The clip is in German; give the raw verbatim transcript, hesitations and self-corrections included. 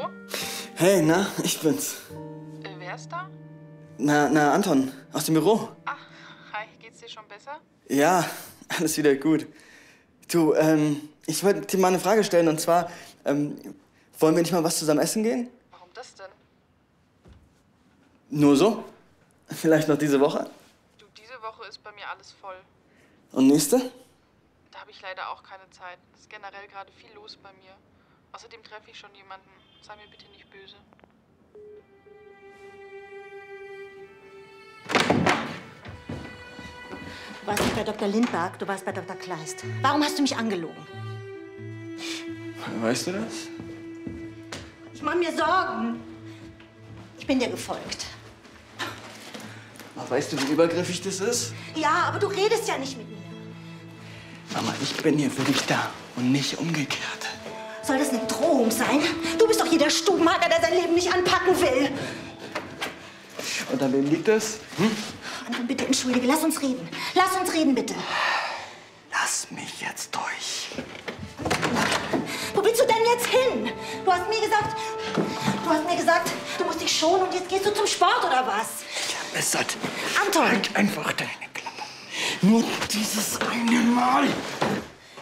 Hallo? Hey, na, ich bin's. Äh, wer ist da? Na, na, Anton, aus dem Büro. Ach, hi, geht's dir schon besser? Ja, alles wieder gut. Du, ähm, ich wollte dir mal eine Frage stellen und zwar, ähm, wollen wir nicht mal was zusammen essen gehen? Warum das denn? Nur so? Vielleicht noch diese Woche? Du, diese Woche ist bei mir alles voll. Und nächste? Da habe ich leider auch keine Zeit. Es ist generell gerade viel los bei mir. Außerdem treffe ich schon jemanden. Sei mir bitte nicht böse. Du warst nicht bei Doktor Lindberg, du warst bei Doktor Kleist. Warum hast du mich angelogen? Weißt du das? Ich mache mir Sorgen. Ich bin dir gefolgt. Ach, weißt du, wie übergriffig das ist? Ja, aber du redest ja nicht mit mir. Mama, ich bin hier für dich da und nicht umgekehrt. Soll das eine Drohung sein? Du bist doch hier der Stubenhacker, der sein Leben nicht anpacken will. Und an wem liegt das? Hm? Anton, bitte entschuldige, lass uns reden. Lass uns reden, bitte. Lass mich jetzt durch. Wo willst du denn jetzt hin? Du hast mir gesagt, du hast mir gesagt, du musst dich schonen und jetzt gehst du zum Sport, oder was? Ich hab es satt. Anton! Halt einfach deine Klappe. Nur dieses eine Mal.